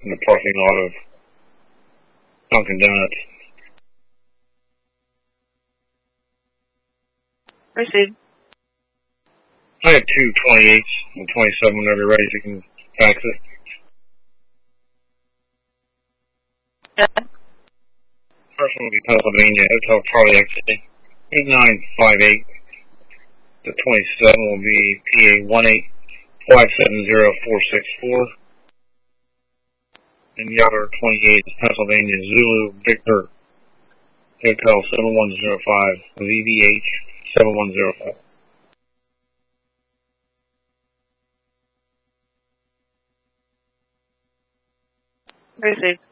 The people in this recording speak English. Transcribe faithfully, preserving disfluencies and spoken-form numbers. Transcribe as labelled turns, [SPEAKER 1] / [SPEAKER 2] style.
[SPEAKER 1] in the parking lot of Dunkin' Donuts.
[SPEAKER 2] Received.
[SPEAKER 1] I have two twenty-eights and twenty-seven whenever you're ready, so you can fax it.
[SPEAKER 2] Yeah.
[SPEAKER 1] First one will be Pennsylvania, Hotel Charlie X-Ray, eight nine five eight. The twenty-seven will be P A one eight five seven zero four six four. And the other twenty-eight is Pennsylvania Zulu Victor Hotel seven one zero five, V V H seven one zero five.
[SPEAKER 2] Received.